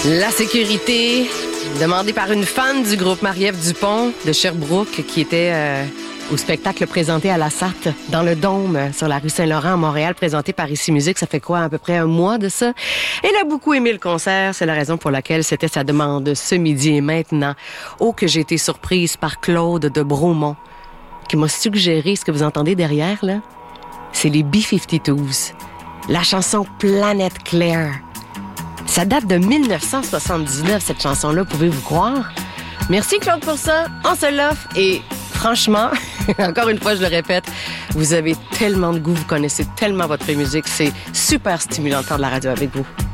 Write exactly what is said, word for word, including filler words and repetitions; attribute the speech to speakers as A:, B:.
A: La sécurité, demandée par une fan du groupe Marie-Ève Dupont de Sherbrooke qui était euh, au spectacle présenté à la S A T dans le Dôme sur la rue Saint-Laurent à Montréal, présenté par Ici Musique. Ça fait quoi, à peu près un mois de ça? Elle a beaucoup aimé le concert. C'est la raison pour laquelle c'était sa demande ce midi et maintenant. Oh, que j'ai été surprise par Claude de Bromont qui m'a suggéré ce que vous entendez derrière, là. C'est les B cinquante-deux. La chanson Planète Claire. Ça date de dix-neuf cent soixante-dix-neuf, cette chanson-là, pouvez-vous croire? Merci, Claude, pour ça. On se l'offre. Et franchement, encore une fois, je le répète, vous avez tellement de goût, vous connaissez tellement votre musique. C'est super stimulant de faire de la radio avec vous.